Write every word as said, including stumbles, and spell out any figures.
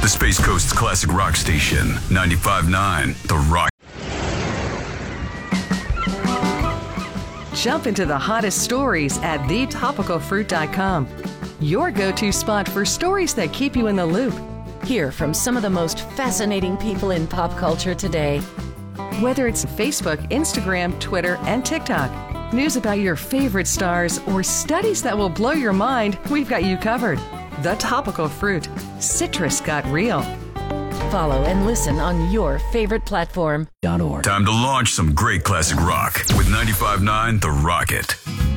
The Space Coast's classic rock station, ninety-five point nine The Rock. Jump into the hottest stories at the topical fruit dot com. Your go-to spot for stories that keep you in the loop. Hear from some of the most fascinating people in pop culture today. Whether it's Facebook, Instagram, Twitter, and TikTok, news about your favorite stars, or studies that will blow your mind, we've got you covered. The Topical Fruit. Citrus got real. Follow and listen on your favorite platform. Time to launch some great classic rock with ninety-five point nine The Rocket.